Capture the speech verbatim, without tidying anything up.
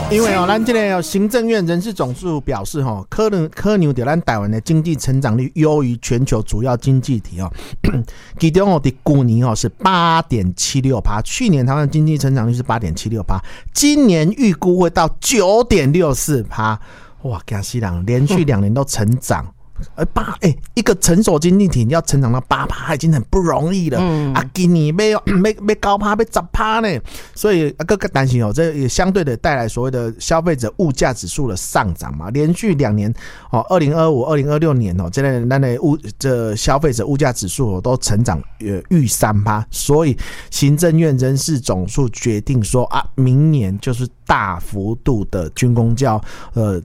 因为哦，咱这个行政院人事总处表示哈，可能可能对咱台湾的经济成长率优于全球主要经济体哦。其中哦，的去年哦是八点七六趴，去年台湾经济成长率是八点七六趴，今年预估会到九点六四趴。哇，惊死人！连续两年都成长。呃八哎，一个成熟经济体要成长到八趴已经很不容易了。嗯、啊，今年要要要高趴，要十趴呢，所以啊，各个担心哦，这也相对的带来所谓的消费者物价指数的上涨嘛。连续两年哦，二零二五、二零二六年哦，这类那类物这消费者物价指数、哦、都成长呃逾三趴，所以行政院人事总处决定说啊，明年就是大幅度的军公教呃